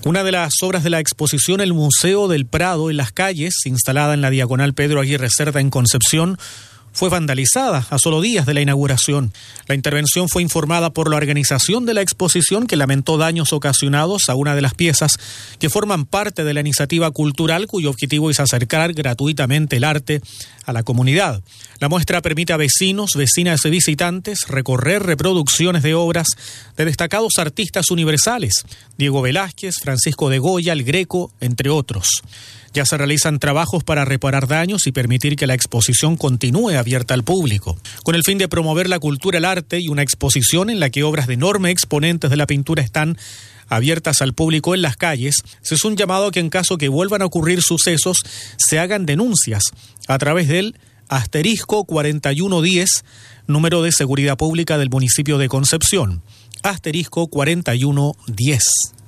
Una de las obras de la exposición El Museo del Prado en las Calles, instalada en la diagonal Pedro Aguirre Cerda en Concepción, fue vandalizada a solo días de la inauguración. La intervención fue informada por la organización de la exposición, que lamentó daños ocasionados a una de las piezas que forman parte de la iniciativa cultural, cuyo objetivo es acercar gratuitamente el arte a la comunidad. La muestra permite a vecinos, vecinas y visitantes recorrer reproducciones de obras de destacados artistas universales: Diego Velázquez, Francisco de Goya, El Greco, entre otros. Ya se realizan trabajos para reparar daños y permitir que la exposición continúe abierta al público. Con el fin de promover la cultura, el arte y una exposición en la que obras de enormes exponentes de la pintura están abiertas al público en las calles, se hace un llamado a que en caso que vuelvan a ocurrir sucesos, se hagan denuncias a través del asterisco 4110, número de seguridad pública del municipio de Concepción. Asterisco 4110.